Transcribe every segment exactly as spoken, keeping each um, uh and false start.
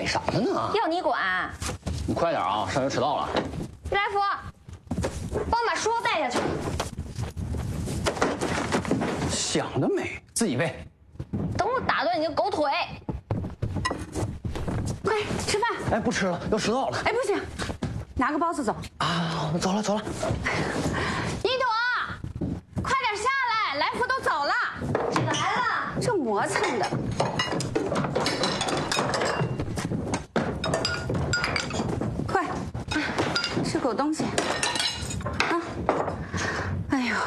啥呢？ 要你管！ 你快点啊，上学迟到了。 来福，帮我把书包带下去。 想得美，自己背。 等我打断你的狗腿！快吃饭！ 哎，不吃了，要迟到了。 哎，不行，拿个包子走。 啊，走了走了。 一朵，快点下来，来福都走了。来了， 这磨蹭的。快，吃口东西。啊！哎呦，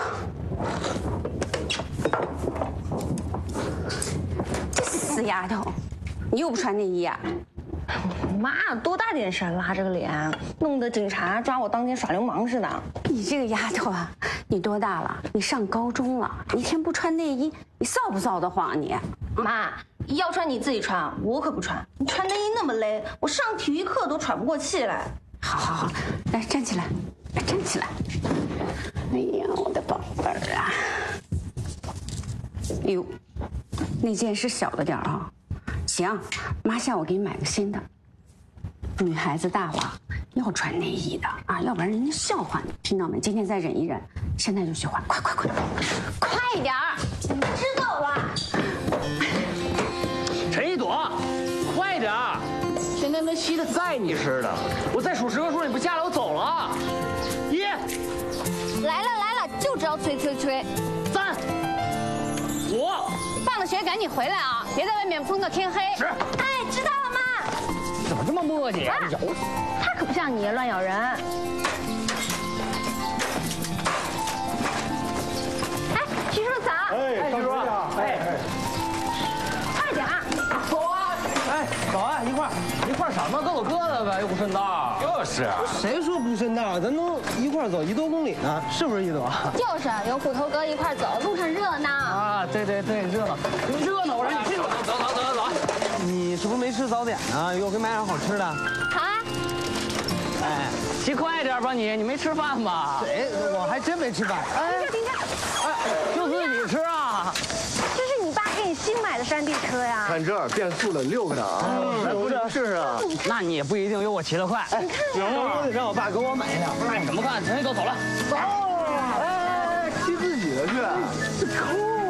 这死丫头，你又不穿内衣啊？ 妈，多大点事儿，拉这个脸，弄得警察抓我当天耍流氓似的。 你这个丫头啊，你多大了？你上高中了，一天不穿内衣，你臊不臊得慌你？ 妈，要穿你自己穿，我可不穿。你穿内衣那么勒，我上体育课都喘不过气来。 好好好，来站起来，来站起来。哎呀，我的宝贝儿啊！哎呦，那件是小了点啊。行，妈下午给你买个新的。女孩子大了要穿内衣的啊，要不然人家笑话你，听到没？今天再忍一忍，现在就去换，快快快， 快一点儿！你知道吧？ 陈一朵，快点儿！现在那吸的在你似的，我再数十个数，你不下来我走了。一， 来了来了，就知道催催催。 三，五。 放了学赶紧回来啊，别在外面疯到天黑。 是。 哎，知道了吗？ 怎么这么磨叽啊？咬！ 他可不像你乱咬人。哎，徐叔早。 哎，徐叔。哎哎。 快点啊！ 走啊！ 哎，走啊，一块儿。 一块儿什么？各走各的呗，又不顺道。就是。 谁说不顺道？咱都一块儿走一多公里呢，是不是一朵？ 就是，有骨头哥一块走，路上热闹。 啊，对对对，热闹，热闹！我说你去，走走走走走。 你是不是没吃早点呢？一会儿给你买点好吃的。 好啊。 哎，骑快点吧你，你没吃饭吧？ 哎，我还真没吃饭。 停车停车！ 哎，就自己吃啊？ 这是你爸给你新买的山地车呀。 看这儿，变速了六个档，是不是？是啊。 那你也不一定有我骑得快。 哎，行了，让我爸给我买一辆。 那你怎么看？陈一都走了。 走。哎，骑自己的去。抠。